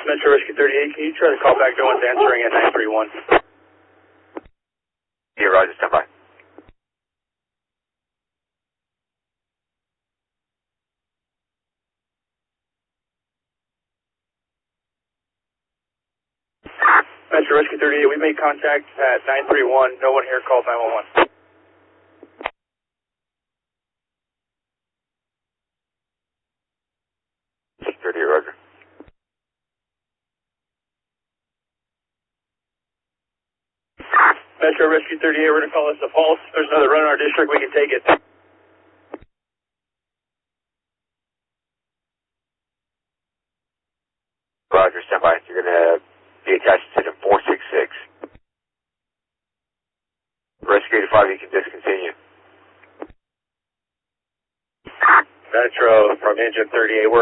Metro Rescue 38, can you try to call back? No one's answering at 931. Yeah, Roger, stand by. Metro Rescue 38, we made contact at 931. No one here called 911. Security, Roger. Metro Rescue 38, we're going to call this a pulse. If there's another run in our district, we can take it. Roger, stand by. You're going to be attached to the 466. Rescue 85, you can discontinue. Metro from engine 38, we're